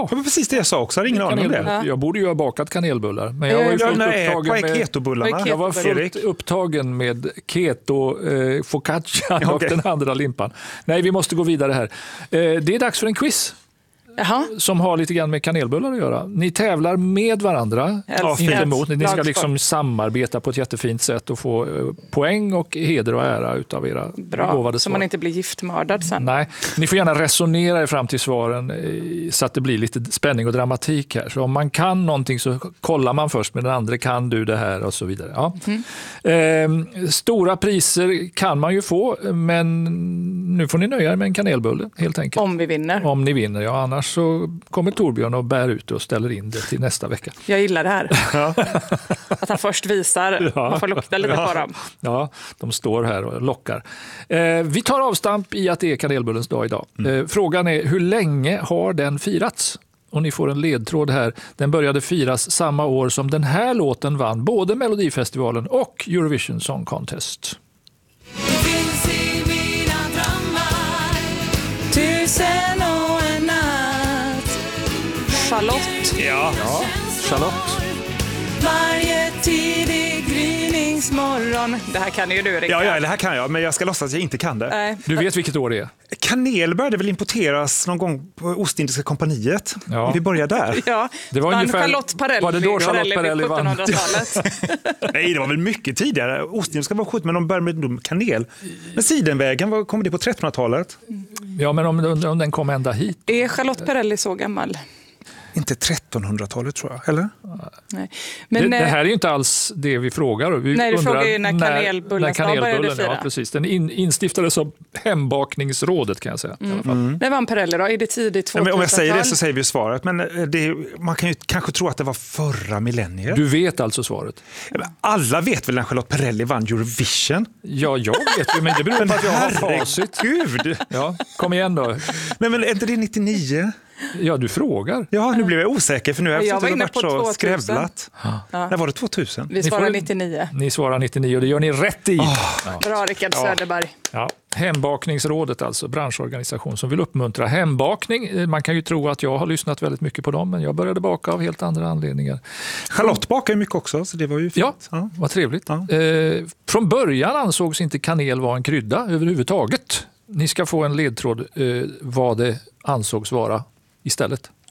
Ja. Det var precis det jag sa också, jag hade ingen aning om det. Jag borde ju ha bakat kanelbullar. Men jag var ju fullt upptagen med ketobullarna. Jag var fullt upptagen med keto, focaccia och den andra limpan. Nej, vi måste gå vidare här. Det är dags för en quiz. Jaha. Som har lite grann med kanelbullar att göra. Ni tävlar med varandra, inte mot. Ni ska liksom samarbeta på ett jättefint sätt och få poäng och heder och ära utav era lovade svar. Så man inte blir giftmördad sen. Nej, ni får gärna resonera er fram till svaren så att det blir lite spänning och dramatik här. Så om man kan någonting så kollar man först med den andra, kan du det här och så vidare. Ja. Stora priser kan man ju få, men nu får ni nöja er med en kanelbulle helt enkelt. Om vi vinner. Om ni vinner, ja. Annars så kommer Torbjörn och bär ut och ställer in det till nästa vecka. Jag gillar det här. Att han först visar. Man får lukta lite på dem. Ja, de står här och lockar. Vi tar avstamp i att det är kanelbullens dag idag. Frågan är, hur länge har den firats? Och ni får en ledtråd här. Den började firas samma år som den här låten vann både Melodifestivalen och Eurovision Song Contest. Charlotte. Ja, Charlotte. Varje tidig gryningsmorgon. Det här kan ju du, Rickard. Ja, det här kan jag, men jag ska låtsas att jag inte kan det. Nej. Du vet vilket år det är? Kanel började väl importeras någon gång på Ostindiska kompaniet. Ja. Vi börjar där. Ja, det var ungefär, Charlotte Perrelli. var det då Charlotte Perrelli vann? 1700-talet. Nej, det var väl mycket tidigare. Ostindiska var 70, men de började med kanel. Men Sidenvägen, kom det på 1300-talet? Ja, men om den kom ända hit. Är Charlotte Perrelli så gammal? Inte 1300-talet tror jag, eller? Nej. Men, det här är ju inte alls det vi frågar. Vi nej, du undrar frågar ju när kanelbullens dag började fira. Ja, precis. Den instiftades av hembakningsrådet, kan jag säga. I alla fall. Det var en Perrelli då? Är det tidigt 2000-tal? Om jag säger det så säger vi svaret. Men man kan ju kanske tro att det var förra millenniet. Du vet alltså svaret? Alla vet väl när Charlotte Perrelli vann Eurovision? Ja, jag vet ju, men det beror på att jag har facit. Gud! Ja, kom igen då. Nej, men är inte det 99? Ja, du frågar. Ja, nu blev jag osäker för nu har jag var inne varit på så 2000. skrävlat. När var det 2000? Vi svarar 99. Ni svarar 99 och det gör ni rätt i. Bra, Rickard Söderberg. Ja. Hembakningsrådet, alltså branschorganisation som vill uppmuntra hembakning. Man kan ju tro att jag har lyssnat väldigt mycket på dem, men jag började baka av helt andra anledningar. Charlotte bakar ju mycket också, så det var ju fint. Ja, vad trevligt. Ja. Från början ansågs inte kanel vara en krydda överhuvudtaget. Ni ska få en ledtråd vad det ansågs vara istället.